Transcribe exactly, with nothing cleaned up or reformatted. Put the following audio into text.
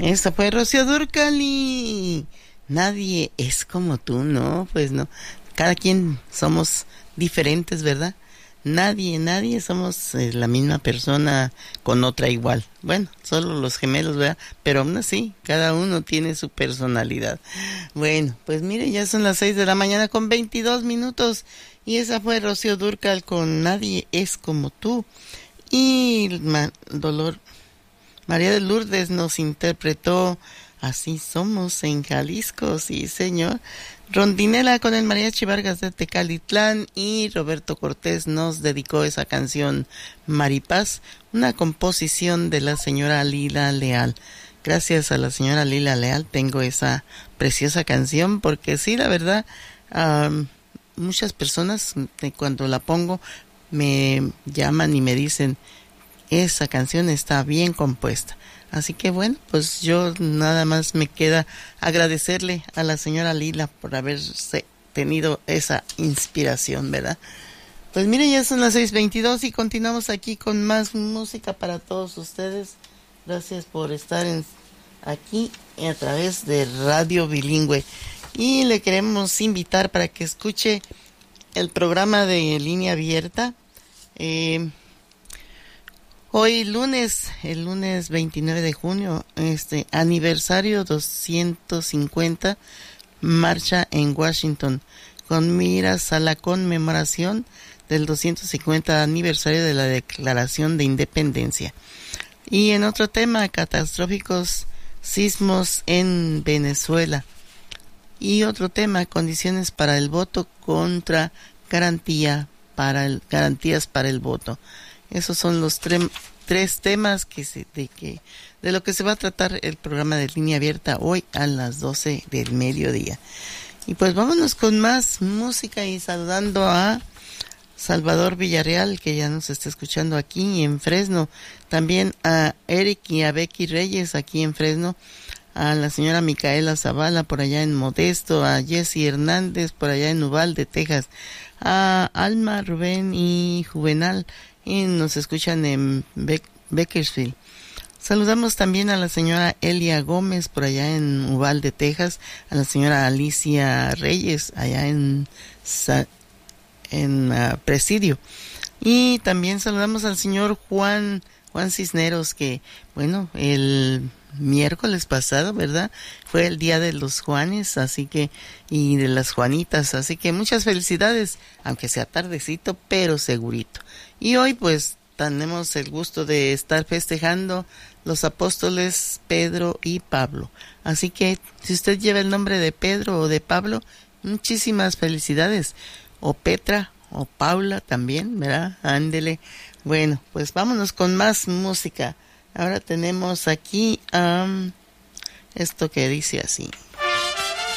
Esta fue Rocío Dúrcal y nadie es como tú, ¿no? Pues no, cada quien somos diferentes, ¿verdad? Nadie, nadie somos eh, la misma persona con otra igual. Bueno, solo los gemelos, ¿verdad? Pero aún así, cada uno tiene su personalidad. Bueno, pues mire, ya son las seis de la mañana con veintidós minutos y esa fue Rocío Dúrcal con Nadie es como tú. Y Ma- Dolor María de Lourdes nos interpretó Así somos en Jalisco, sí señor. Rondinela con el Mariachi Vargas de Tecalitlán y Roberto Cortés nos dedicó esa canción Maripaz, una composición de la señora Lila Leal. Gracias a la señora Lila Leal tengo esa preciosa canción porque sí, la verdad, um, muchas personas eh, cuando la pongo me llaman y me dicen esa canción está bien compuesta. Así que bueno, pues yo nada más me queda agradecerle a la señora Lila por haberse tenido esa inspiración, ¿verdad? Pues mire, ya son las seis veintidós y continuamos aquí con más música para todos ustedes. Gracias por estar en, aquí a través de Radio Bilingüe. Y le queremos invitar para que escuche el programa de Línea Abierta. Eh... Hoy lunes, el lunes veintinueve de junio, este aniversario doscientos cincuenta, marcha en Washington, con miras a la conmemoración del doscientos cincuenta aniversario de la Declaración de Independencia. Y en otro tema, catastróficos sismos en Venezuela. Y otro tema, condiciones para el voto contra garantía para el, garantías para el voto. Esos son los tre- tres temas que se, de, que, de lo que se va a tratar el programa de Línea Abierta hoy a las doce del mediodía. Y pues vámonos con más música y saludando a Salvador Villarreal, que ya nos está escuchando aquí en Fresno. También a Eric y a Becky Reyes aquí en Fresno. A la señora Micaela Zavala por allá en Modesto. A Jessy Hernández por allá en Uvalde, Texas. A Alma, Rubén y Juvenal. Y nos escuchan en Be- Bakersfield. Saludamos también a la señora Elia Gómez por allá en Uvalde, Texas, a la señora Alicia Reyes allá en, Sa- en uh, Presidio. Y también saludamos al señor Juan, Juan Cisneros, que, bueno, el miércoles pasado, ¿verdad? Fue el día de los Juanes, así que, y de las Juanitas, así que muchas felicidades, aunque sea tardecito, pero segurito. Y hoy pues tenemos el gusto de estar festejando los apóstoles Pedro y Pablo. Así que si usted lleva el nombre de Pedro o de Pablo, muchísimas felicidades. O Petra o Paula también, ¿verdad? Ándele. Bueno, pues vámonos con más música. Ahora tenemos aquí um, esto que dice así.